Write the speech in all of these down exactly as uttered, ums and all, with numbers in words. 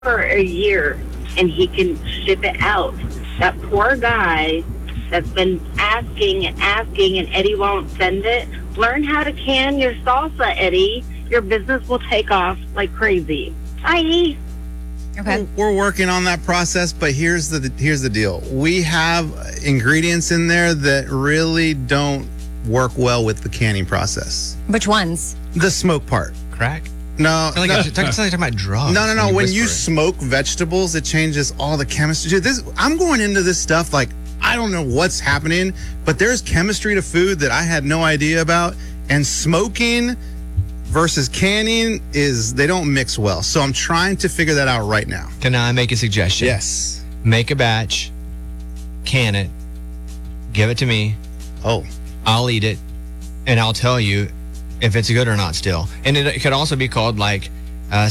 for a year and he can ship it out. That poor guy that's been asking and asking and Eddie won't send it. Learn how to can your salsa, Eddie. Your business will take off like crazy. Bye. Okay. We're working on that process, but here's the here's the deal. We have ingredients in there that really don't work well with the canning process. Which ones? The smoke part. Crack? No. Like no. I'm talking, talking about drugs. No, no, no. When, When you, you smoke vegetables, it changes all the chemistry. Dude, this, I'm going into this stuff like I don't know what's happening, but there's chemistry to food that I had no idea about. And smoking versus canning is, they don't mix well. So I'm trying to figure that out right now. Can I make a suggestion? Yes. Make a batch, can it, give it to me. Oh. I'll eat it, and I'll tell you if it's good or not still. And it, it could also be called like, uh,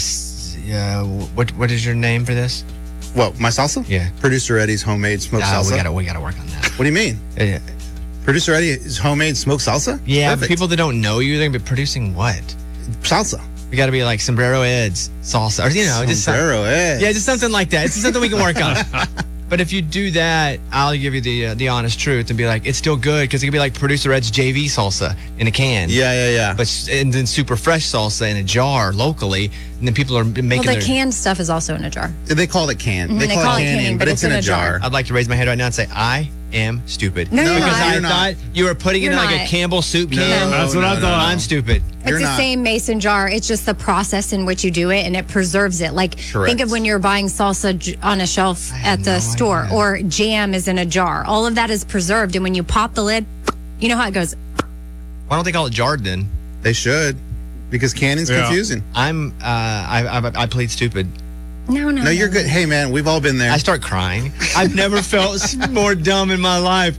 uh, what what is your name for this? What, my salsa? Yeah. Producer Eddie's homemade smoked Uh, salsa. we gotta we gotta work on that. What do you mean? Uh, Producer Eddie's homemade smoked salsa? yeah, Perfect. people that don't know you, they're gonna be producing what? Salsa. We gotta be like Sombrero Ed's salsa, or you know, just some- Sombrero Ed. yeah, just something like that. It's something we can work on. But if you do that, I'll give you the uh, the honest truth and be like, it's still good because it could be like Producer Ed's J V salsa in a can. Yeah, yeah, yeah. But and then super fresh salsa in a jar locally, and then people are making. Well, the their, canned stuff is also in a jar. They call it canned. They, they call, call it it canning, canning, but it's in a jar. I'd like to raise my hand right now and say I am stupid. No, you're because not. I You're not. thought you were putting You're it in like not. a Campbell soup No, can. That's what no, I no, thought. no. I'm stupid. You're It's the not. same mason jar. It's just the process in which you do it, and it preserves it. Like, Correct. think of when you're buying salsa j- on a shelf at the no store, idea. or jam is in a jar. All of that is preserved, and when you pop the lid, you know how it goes. Why don't they call it jarred then? They should, because canning's Yeah. confusing. I'm uh I I, I plead stupid. No, no, No, you're good. Hey, man, we've all been there. I start crying. I've never felt s- more dumb in my life.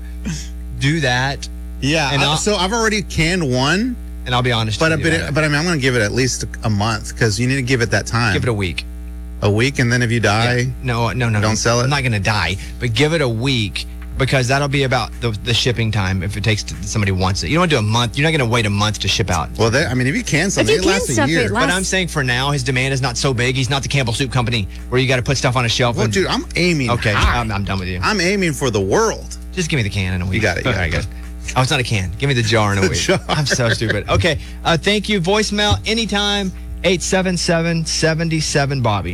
Do that, yeah. And uh, I'll- so I've already canned one, and I'll be honest. but a with you bit. about it. But I mean, I'm going to give it at least a month because you need to give it that time. Give it a week. a week, and then if you die, Yeah. No, no, no. Don't no. sell it? I'm not going to die, but give it a week because that'll be about the, the shipping time if it takes to, somebody wants it. You don't want to do a month. You're not going to wait a month to ship out. well, they, I mean, if you can something, you it can lasts a stuff year. it, lasts- But I'm saying for now, his demand is not so big. He's not the Campbell Soup Company where you got to put stuff on a shelf. well, and, dude, I'm aiming. okay, high. I'm, I'm done with you. I'm aiming for the world. Just give me the can in a week. You got it, you All got right, it. good. Oh, it's not a can. Give me the jar in a The week. jar. I'm so stupid. Okay, uh, thank you. Voicemail anytime. eight seven seven, seven seven, Bobby.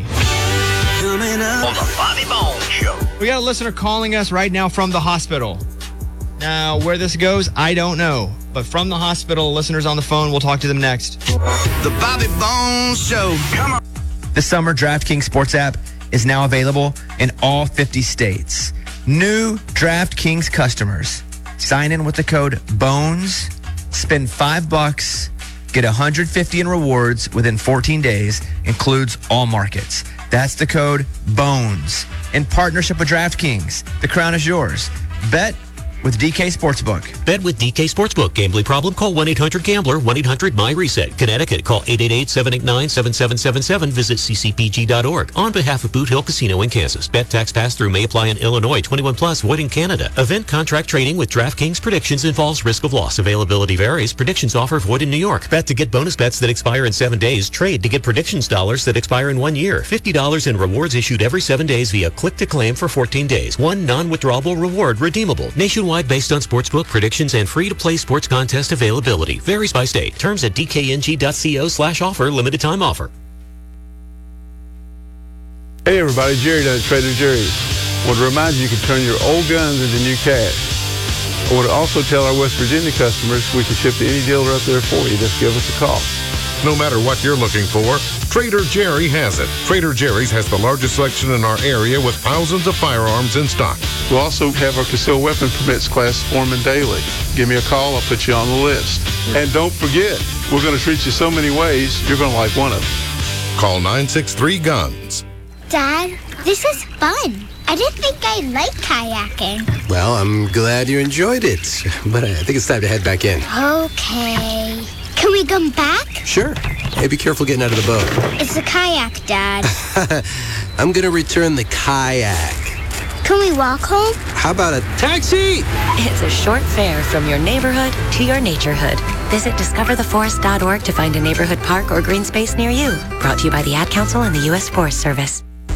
On the Bobby Bones Show. We got a listener calling us right now from the hospital. Now, where this goes, I don't know. But from the hospital, listeners on the phone, we'll talk to them next. The Bobby Bones Show. Come on. The summer DraftKings Sports app is now available in all fifty states. New DraftKings customers sign in with the code BONES, spend five bucks, get one hundred fifty in rewards within fourteen days, includes all markets. That's the code BONES. In partnership with DraftKings, the crown is yours. Bet with D K Sportsbook. Bet with D K Sportsbook. Gambling problem? Call one eight hundred gambler, one eight hundred my reset. Connecticut, call eight eight eight, seven eight nine, seven seven seven seven. Visit c c p g dot org. On behalf of Boot Hill Casino in Kansas. Bet tax pass-through may apply in Illinois. twenty-one plus, void in Canada. Event contract trading with DraftKings predictions involves risk of loss. Availability varies. Predictions offer void in New York. Bet to get bonus bets that expire in seven days. Trade to get predictions dollars that expire in one year. fifty dollars in rewards issued every seven days via click to claim for fourteen days. One non-withdrawable reward redeemable. Nationwide based on sportsbook predictions and free-to-play sports contest availability. Varies by state. Terms at d k n g dot co slash offer. Limited time offer. Hey everybody, Jerry down at Trader Jerry's. I want to remind you you can turn your old guns into new cash. I want to also tell our West Virginia customers we can ship to any dealer up there for you. Just give us a call. No matter what you're looking for, Trader Jerry has it. Trader Jerry's has the largest selection in our area with thousands of firearms in stock. We'll also have our concealed weapon permits class forming daily. Give me a call, I'll put you on the list. And don't forget, we're going to treat you so many ways, you're going to like one of them. Call nine six three guns. Dad, this is fun. I didn't think I liked kayaking. Well, I'm glad you enjoyed it, but I think it's time to head back in. Okay. Can we come back? Sure. Hey, be careful getting out of the boat. It's a kayak, Dad. I'm going to return the kayak. Can we walk home? How about a taxi? It's a short fare from your neighborhood to your naturehood. Visit discover the forest dot org to find a neighborhood park or green space near you. Brought to you by the Ad Council and the U S Forest Service.